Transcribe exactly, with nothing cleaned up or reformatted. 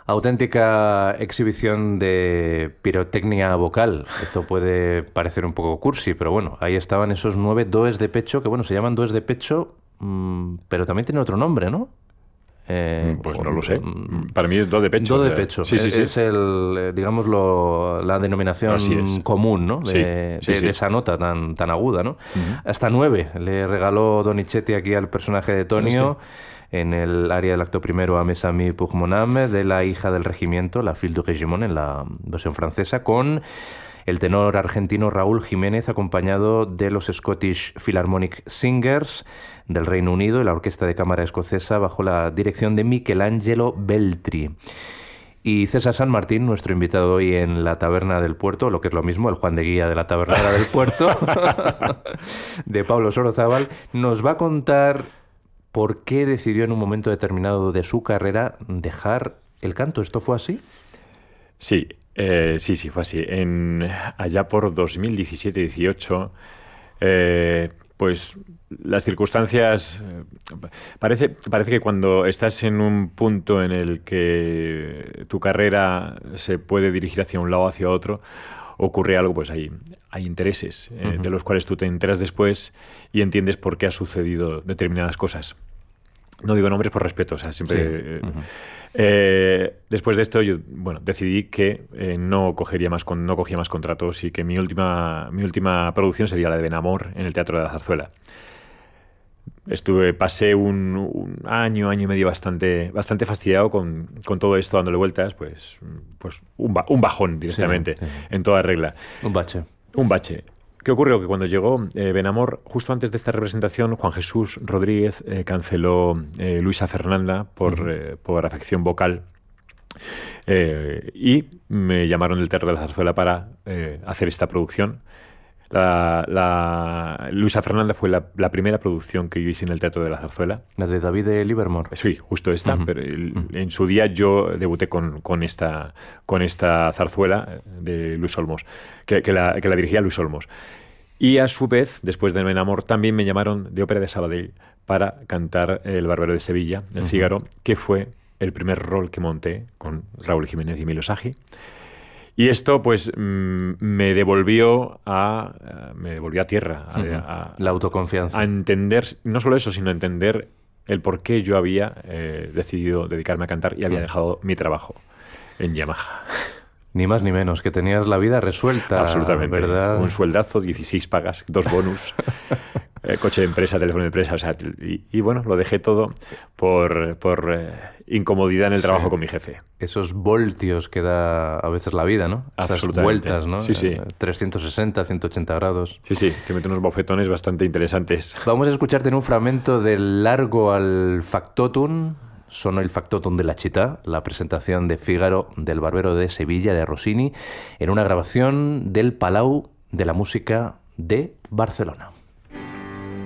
Auténtica exhibición de pirotecnia vocal. Esto puede parecer un poco cursi, pero bueno, ahí estaban esos nueve does de pecho, que bueno, se llaman does de pecho, mmm, pero también tiene otro nombre, ¿no? Eh, pues no lo sé. Para mí es do de pecho. Do de pecho. Sí, sí, sí. Es el, digamos, lo, la denominación es. común, ¿no? De, sí, sí, de, sí. de esa nota tan, tan aguda, ¿no? Uh-huh. Hasta nueve le regaló Donizetti aquí al personaje de Tonio. En el área del acto primero a Mes amis pour mon âme, de la hija del regimiento, la fille du régiment en la versión francesa, con el tenor argentino Raúl Jiménez, acompañado de los Scottish Philharmonic Singers del Reino Unido y la Orquesta de Cámara Escocesa bajo la dirección de Michelangelo Beltri. Y César San Martín, nuestro invitado hoy en la Taberna del Puerto, lo que es lo mismo, el Juan de Guía de la Tabernera del Puerto, de Pablo Sorozábal, nos va a contar por qué decidió en un momento determinado de su carrera dejar el canto. ¿Esto fue así? Sí, eh, sí, sí, fue así. En, allá por dos mil diecisiete dieciocho, eh, pues las circunstancias... Eh, parece, parece que cuando estás en un punto en el que tu carrera se puede dirigir hacia un lado o hacia otro, ocurre algo, pues hay, hay intereses eh, uh-huh. de los cuales tú te enteras después y entiendes por qué ha sucedido determinadas cosas. No digo nombres por respeto, o sea, siempre... Sí. Eh, uh-huh. eh, después de esto, yo bueno, decidí que eh, no, cogería más con, no cogía más contratos y que mi última, mi última producción sería la de Benamor en el Teatro de la Zarzuela. Estuve, pasé un, un año, año y medio bastante, bastante fastidiado con, con todo esto, dándole vueltas, pues, pues un, ba, un bajón directamente, sí, sí. en toda regla. Un bache. Un bache. ¿Qué ocurrió? Que cuando llegó eh, Benamor, justo antes de esta representación, Juan Jesús Rodríguez eh, canceló eh, Luisa Fernanda por, uh-huh. eh, por afección vocal eh, y me llamaron del Teatro de la Zarzuela para eh, hacer esta producción. La, la, Luisa Fernanda fue la, la primera producción que yo hice en el Teatro de la Zarzuela. ¿La de David de Livermore? Sí, justo esta. Uh-huh. Pero el, uh-huh. en su día yo debuté con, con, esta, con esta zarzuela de Luis Olmos, que, que, la, que la dirigía Luis Olmos. Y a su vez, después de Benamor, también me llamaron de Ópera de Sabadell para cantar El Barbero de Sevilla, El uh-huh. Fígaro, que fue el primer rol que monté con Raúl Jiménez y Emilio Sagi. Y esto, pues, mmm, me devolvió a uh, me devolvió a tierra. A, uh-huh. a, la autoconfianza. A entender, no solo eso, sino entender el por qué yo había eh, decidido dedicarme a cantar y había uh-huh. dejado mi trabajo en Yamaha. Ni más ni menos, que tenías la vida resuelta. Absolutamente. ¿Verdad? Un sueldazo, dieciséis pagas, dos bonus, eh, coche de empresa, teléfono de empresa. O sea, y, y bueno, lo dejé todo por, por eh, incomodidad en el trabajo sí. con mi jefe. Esos voltios que da a veces la vida, ¿no? Esas vueltas, ¿no? Sí, sí. trescientos sesenta, ciento ochenta grados. Sí, sí, te mete unos bofetones bastante interesantes. Vamos a escucharte en un fragmento del Largo al Factotum. Sonó el Factotum de la Città, la presentación de Fígaro del Barbero de Sevilla de Rossini, en una grabación del Palau de la Música de Barcelona.